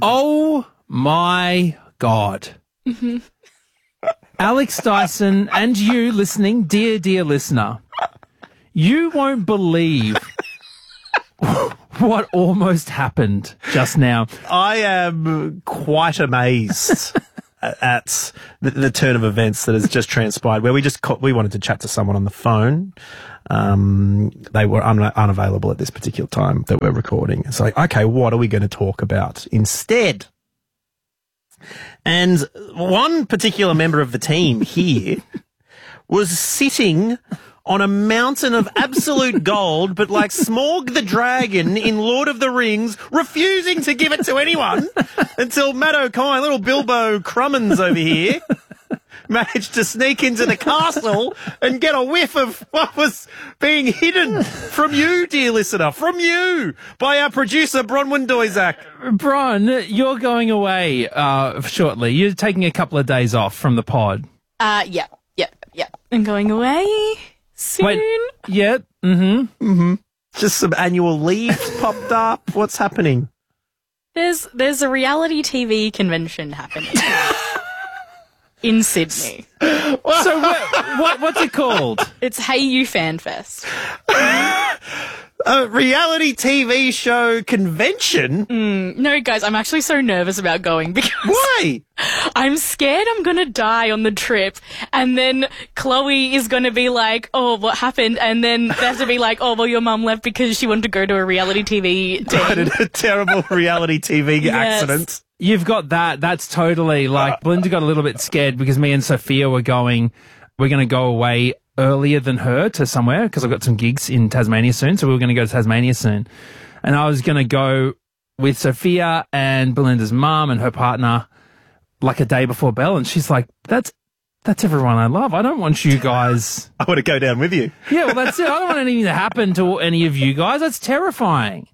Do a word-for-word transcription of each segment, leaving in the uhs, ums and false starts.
Oh, my God. Mm-hmm. Alex Dyson and you listening, dear, dear listener, you won't believe what almost happened just now. I am quite amazed at the, the turn of events that has just transpired, where we just caught, we wanted to chat to someone on the phone. Um, they were un- unavailable at this particular time that we're recording. It's like, okay, what are we going to talk about instead? And one particular member of the team here was sitting on a mountain of absolute gold, but like Smaug the dragon in Lord of the Rings, refusing to give it to anyone until Matt O'Kine, little Bilbo Crummins over here, managed to sneak into the castle and get a whiff of what was being hidden from you, dear listener, from you, by our producer, Bronwyn Doizak. Bron, you're going away uh, shortly. You're taking a couple of days off from the pod. Uh, yeah, yeah, yeah. I'm going away soon. Wait, yeah, mm-hmm. Mm-hmm. Just some annual leave popped up. What's happening? There's there's a reality T V convention happening in Sydney. So what, what, what's it called? It's Hey You Fan Fest. A reality T V show convention? Mm, no, guys, I'm actually so nervous about going because Why? I'm scared I'm going to die on the trip, and then Chloe is going to be like, oh, what happened? And then they have to be like, oh, well, your mum left because she wanted to go to a reality T V thing. A terrible reality T V Yes. accident. You've got that. That's totally like Belinda got a little bit scared because me and Sophia were going, we're going to go away earlier than her to somewhere because I've got some gigs in Tasmania soon. So we were going to go to Tasmania soon. And I was going to go with Sophia and Belinda's mum and her partner like a day before Belle. And she's like, that's, that's everyone I love. I don't want you guys. I want to go down with you. Yeah, well, that's it. I don't want anything to happen to any of you guys. That's terrifying.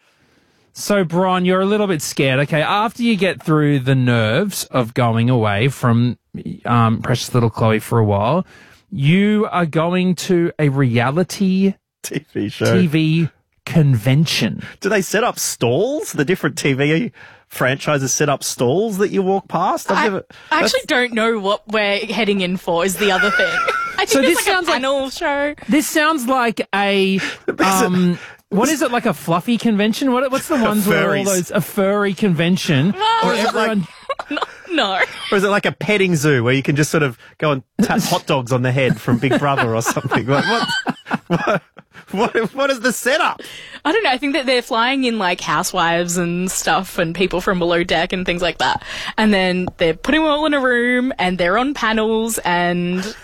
So, Bron, you're a little bit scared. Okay, after you get through the nerves of going away from um, precious little Chloe for a while, you are going to a reality T V show. T V convention. Do they set up stalls? The different T V franchises set up stalls that you walk past? I've I, never, I actually don't know what we're heading in for is the other thing. I think So it's this like sounds a like- panel show. This sounds like a... Um, what is it, like a fluffy convention? What, what's the ones where all Furries. those... A furry convention. Well, where is it like- everyone... No. or is it like a petting zoo where you can just sort of go and tap hot dogs on the head from Big Brother or something? Like, what, what, what, what is the setup? I don't know. I think that they're flying in like housewives and stuff and people from below deck and things like that. And then they're putting them all in a room and they're on panels and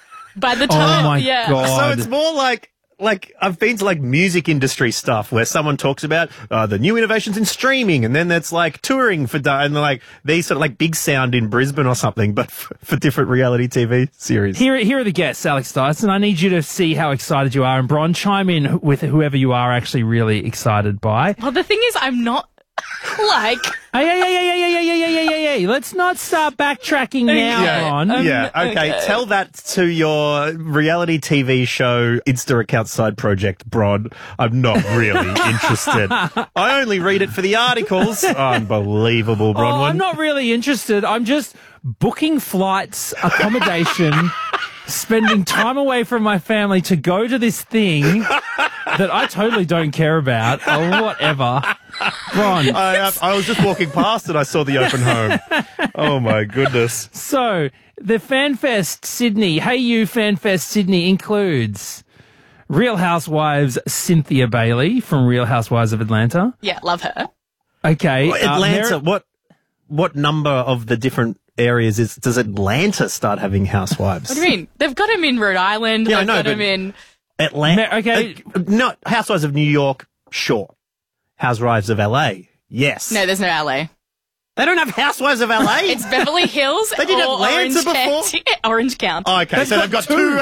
by the time... Oh, my yeah. God. So it's more like, like I've been to like music industry stuff where someone talks about uh, the new innovations in streaming, and then that's like touring for da- and like these sort of like Big Sound in Brisbane or something, but f- for different reality T V series. Here, here are the guests, Alex Dyson. I need you to see how excited you are. And Bron, chime in with whoever you are actually really excited by. Well, the thing is, I'm not like... Hey, hey, hey, hey, hey, hey, hey, hey, hey, hey, let's not start backtracking now, Yeah, Bron. um, yeah. Okay. okay. Tell that to your reality T V show Insta account side project, Bron. I'm not really interested. I only read it for the articles. Unbelievable, Bronwyn. Oh, I'm not really interested. I'm just booking flights, accommodation, spending time away from my family to go to this thing that I totally don't care about or whatever. Bron. I, uh, I was just walking past and I saw the open home. Oh my goodness. So, the FanFest Sydney, Hey You FanFest Sydney includes Real Housewives Cynthia Bailey from Real Housewives of Atlanta. Yeah, love her. Okay. Well, uh, Atlanta, Mer- what what number of the different areas is does Atlanta start having housewives? What do you mean? They've got him in Rhode Island. Yeah, I They've know, got but- him in... Atlanta. Mer- okay. Uh, not Housewives of New York, sure. Housewives of L A, yes. No, there's no L A. They don't have Housewives of L A? It's Beverly Hills They did or Atlanta Orange before? County. Orange County. Oh, okay, so they've got two.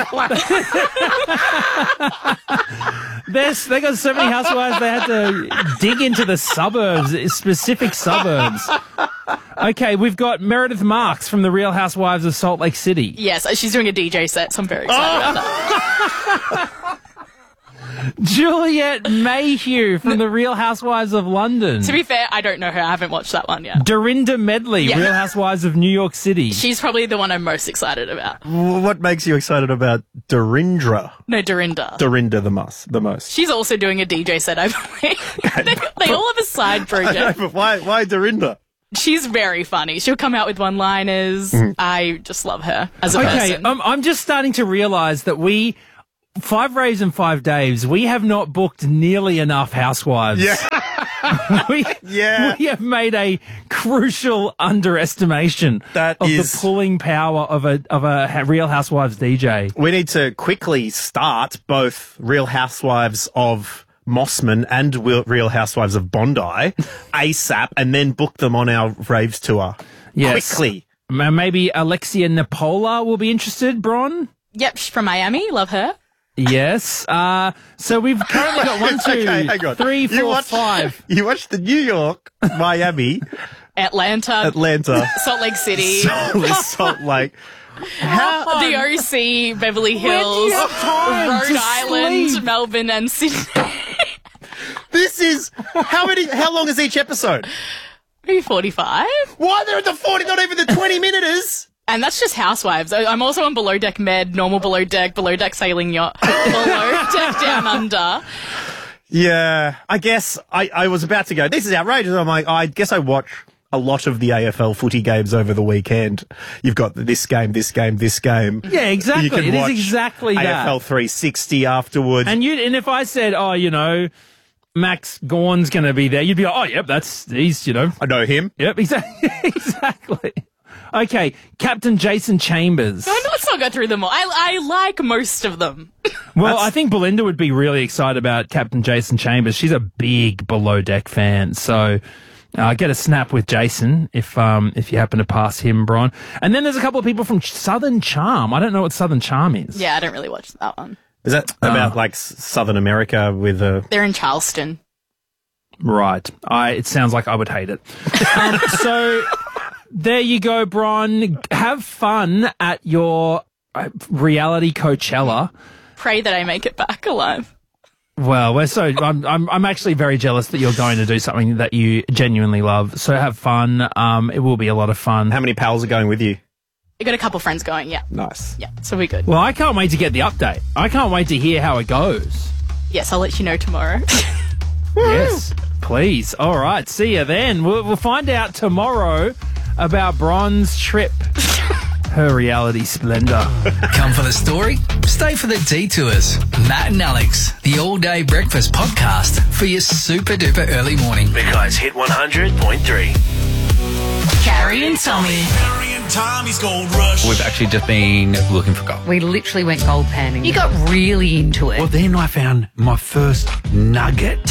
There's, they got so many housewives they had to dig into the suburbs, specific suburbs. Okay, we've got Meredith Marks from the Real Housewives of Salt Lake City. Yes, she's doing a D J set, so I'm very excited about that. Juliet Mayhew from The Real Housewives of London. To be fair, I don't know her. I haven't watched that one yet. Dorinda Medley, Yeah. Real Housewives of New York City. She's probably the one I'm most excited about. What makes you excited about Dorindra? No, Dorinda. Dorinda the most. The most. She's also doing a D J set, I believe. they, they all have a side I know, project. but why? Why Dorinda? She's very funny. She'll come out with one-liners. Mm. I just love her as a Okay, person. um, I'm just starting to realise that we, Five Raves and Five Daves, we have not booked nearly enough housewives. Yeah. we, Yeah. we have made a crucial underestimation That of is- the pulling power of a of a ha- Real Housewives D J. We need to quickly start both Real Housewives of Mossman and Wil- Real Housewives of Bondi ASAP, and then book them on our Raves tour. Yes. Quickly. M- Maybe Alexia Nipola will be interested, Bron? Yep, she's from Miami. Love her. Yes. Uh, so we've currently got one, two, Okay, hang on. three, You four, watched- five. You watched the New York, Miami, Atlanta, Atlanta, Salt Lake City, Salt Lake. How? the O C, Beverly When do you Hills, have time Rhode to Island, sleep? Melbourne, and Sydney. This is how many? How long is each episode? Maybe forty-five. Why they're at the forty, not even the twenty minuters? And that's just Housewives. I- I'm also on Below Deck Med, Normal Below Deck, Below Deck Sailing Yacht, Below Deck Down Under. Yeah, I guess I, I was about to go, this is outrageous. I'm like, I guess I watch a lot of the A F L footy games over the weekend. You've got this game, this game, this game. Yeah, exactly. You can It is watch exactly that. A F L three sixty afterwards. And you, and if I said, oh, you know, Max Gorn's going to be there, you'd be like, oh, yep, that's, he's, you know, I know him. yep, exactly. exactly. Okay, Captain Jason Chambers. No, no, let's not go through them all. I, I like most of them. Well, I think Belinda would be really excited about Captain Jason Chambers. She's a big Below Deck fan, so uh, get a snap with Jason if um if you happen to pass him, Bron. And then there's a couple of people from Southern Charm. I don't know what Southern Charm is. Yeah, I don't really watch that one. Is that about like S- Southern America with a... They're in Charleston. Right. I. It sounds like I would hate it. um, so there you go, Bron. Have fun at your uh, reality Coachella. Pray that I make it back alive. Well, we're so I'm I'm I'm actually very jealous that you're going to do something that you genuinely love. So have fun. Um, it will be a lot of fun. How many pals are going with you? I got a couple friends going, yeah. Nice. Yeah, so we're good. Well, I can't wait to get the update. I can't wait to hear how it goes. Yes, I'll let you know tomorrow. Yes, please. All right, see you then. We'll, we'll find out tomorrow about Bron's trip, her reality splendor. Come for the story? Stay for the detours. Matt and Alex, the All Day Breakfast podcast for your super duper early morning. Because Hit one hundred point three. Carrie and Tommy. Harry and Tommy's Gold Rush. We've actually just been looking for gold. We literally went gold panning. You got really into it. Well, then I found my first nugget.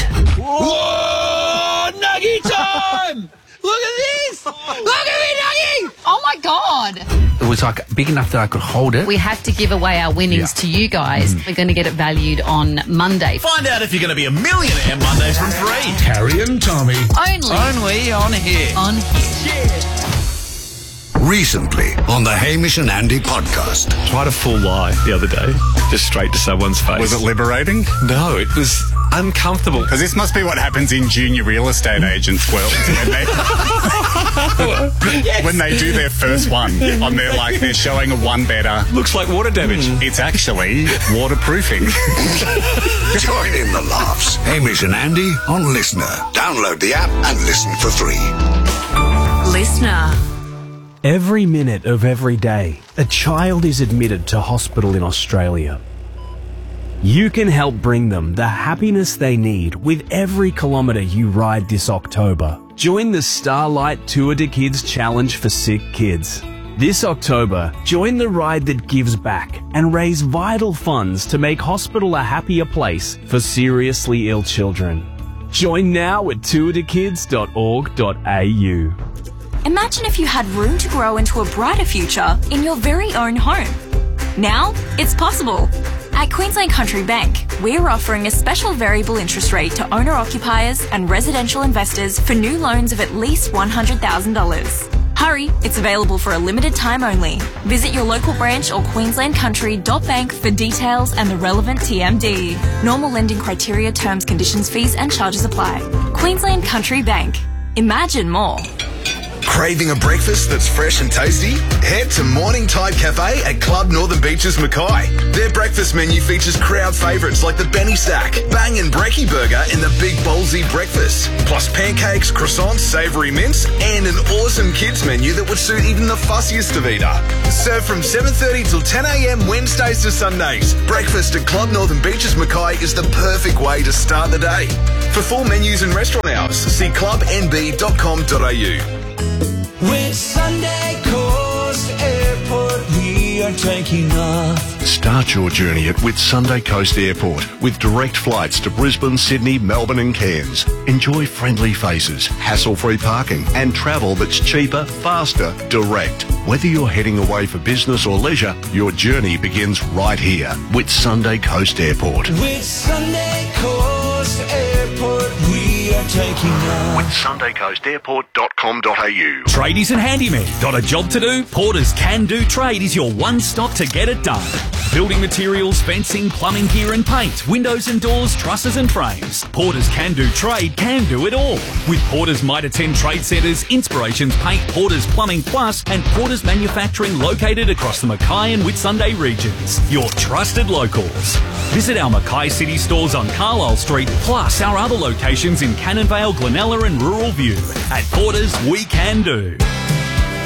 Whoa! Nugget time! Look at this! Look at me, Nugget! Oh my God. It was like big enough that I could hold it. We have to give away our winnings Yeah. to you guys. We're going to get it valued on Monday. Find out if you're going to be a millionaire Mondays from three. Harry and Tommy. Only Only on here. on Hit. Recently on the Hamish and Andy podcast. Tried a full lie the other day, just straight to someone's face. Was it liberating? No, it was uncomfortable. Because this must be what happens in junior real estate agents' world. When they, when they do their first one, on their like they're showing a one better. Looks like water damage. It's actually waterproofing. Join in the laughs. Hamish and Andy on Listener. Download the app and listen for free. Listener. Every minute of every day, a child is admitted to hospital in Australia. You can help bring them the happiness they need with every kilometre you ride this October. Join the Starlight Tour to Kids Challenge for Sick Kids. This October, join the ride that gives back and raise vital funds to make hospital a happier place for seriously ill children. Join now at tour to kids dot org dot a u. Imagine if you had room to grow into a brighter future in your very own home. Now, it's possible. At Queensland Country Bank, we're offering a special variable interest rate to owner-occupiers and residential investors for new loans of at least one hundred thousand dollars. Hurry, it's available for a limited time only. Visit your local branch or queensland country dot bank for details and the relevant T M D. Normal lending criteria, terms, conditions, fees and charges apply. Queensland Country Bank. Imagine more. Craving a breakfast that's fresh and tasty? Head to Morning Tide Cafe at Club Northern Beaches Mackay. Their breakfast menu features crowd favourites like the Benny Stack, Bang and Brekkie Burger and the Big Ballsy Breakfast, plus pancakes, croissants, savoury mints and an awesome kids menu that would suit even the fussiest of eater. Served from seven thirty till ten a m Wednesdays to Sundays. Breakfast at Club Northern Beaches Mackay is the perfect way to start the day. For full menus and restaurant hours, see club n b dot com dot a u. With Sunday Coast Airport, we are taking off. Start your journey at Whitsunday Coast Airport with direct flights to Brisbane, Sydney, Melbourne and Cairns. Enjoy friendly faces, hassle-free parking and travel that's cheaper, faster, direct. Whether you're heading away for business or leisure, your journey begins right here. Whitsunday Coast Airport. With Sunday Coast Airport, we are taking off. With sunday coast airport dot com dot a u. Tradies and handymen, got a job to do? Porter's Can Do Trade is your one stop to get it done. Building materials, fencing, plumbing gear and paint, windows and doors, trusses and frames. Porter's Can Do Trade can do it all. With Porter's Mitre ten Trade Centres, Inspirations Paint, Porter's Plumbing Plus and Porter's Manufacturing located across the Mackay and Whitsunday regions. Your trusted locals. Visit our Mackay City stores on Carlisle Street, plus our other locations in Cannonvale, Glenella and Rural View. At Porter's, we can do.